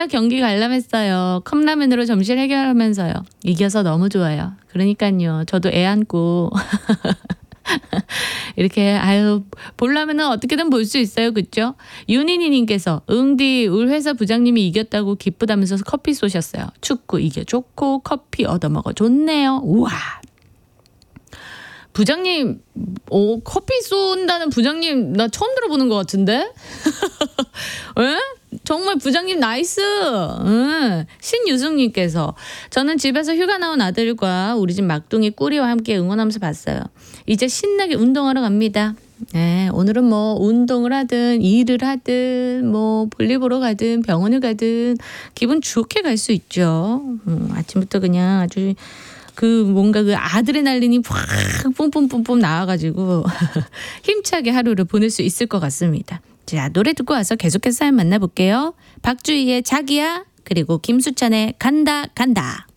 경기 관람했어요. 컵라면으로 점심 해결하면서요. 이겨서 너무 좋아요. 그러니까요. 저도 애 안고 이렇게 보려면은 어떻게든 볼 수 있어요. 그죠? 윤희니님께서 응디 우리 회사 부장님이 이겼다고 기쁘다면서 커피 쏘셨어요. 축구 이겨 좋고 커피 얻어먹어 좋네요. 우와. 부장님, 커피 쏜다는 부장님 나 처음 들어보는 것 같은데? 에? 정말 부장님 나이스. 신유승님께서 저는 집에서 휴가 나온 아들과 우리 집 막둥이 꾸리와 함께 응원하면서 봤어요. 이제 신나게 운동하러 갑니다. 네, 오늘은 뭐 운동을 하든 일을 하든 뭐 볼일 보러 가든 병원을 가든 기분 좋게 갈 수 있죠. 아침부터 그냥 아주 뭔가 그 아드레날린이 확 뿜뿜뿜뿜 나와가지고 힘차게 하루를 보낼 수 있을 것 같습니다. 자, 노래 듣고 와서 계속해서 사연 만나볼게요. 박주희의 자기야, 그리고 김수찬의 간다 간다.